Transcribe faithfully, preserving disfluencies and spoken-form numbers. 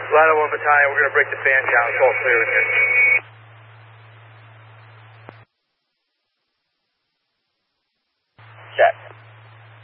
Ladder one Battalion, we're going to break the fan down. It's all clear in here.